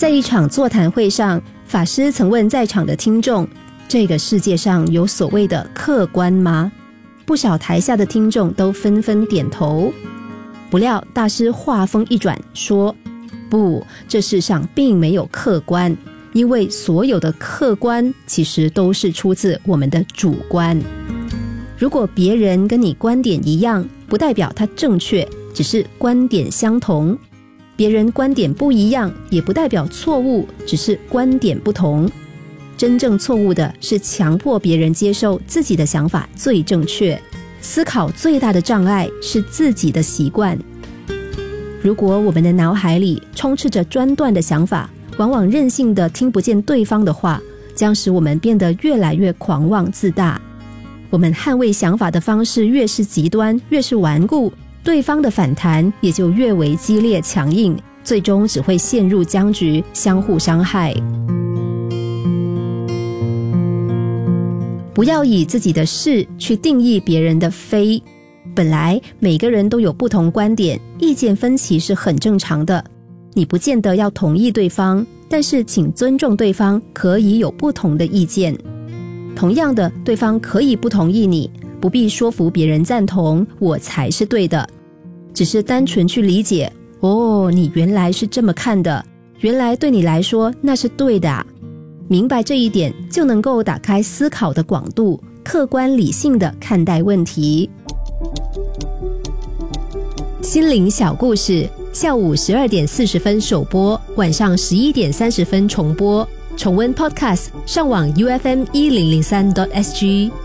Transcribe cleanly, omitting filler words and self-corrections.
在一场座谈会上，法师曾问在场的听众，这个世界上有所谓的客观吗？不少台下的听众都纷纷点头。不料大师话锋一转说，不，这世上并没有客观，因为所有的客观其实都是出自我们的主观。如果别人跟你观点一样，不代表他正确，只是观点相同。别人观点不一样，也不代表错误，只是观点不同。真正错误的是强迫别人接受自己的想法最正确。思考最大的障碍是自己的习惯。如果我们的脑海里充斥着专断的想法，往往任性地听不见对方的话，将使我们变得越来越狂妄自大。我们捍卫想法的方式越是极端，越是顽固，对方的反弹也就越为激烈强硬，最终只会陷入僵局，相互伤害。不要以自己的是去定义别人的非。本来每个人都有不同观点，意见分歧是很正常的。你不见得要同意对方，但是请尊重对方可以有不同的意见。同样的，对方可以不同意你，不必说服别人赞同我才是对的，只是单纯去理解，哦，你原来是这么看的，原来对你来说那是对的啊。明白这一点，就能够打开思考的广度，客观理性地看待问题。心灵小故事，下午12点40分首播，晚上11点30分重播。重温 Podcast， 上网 UFM1003.SG。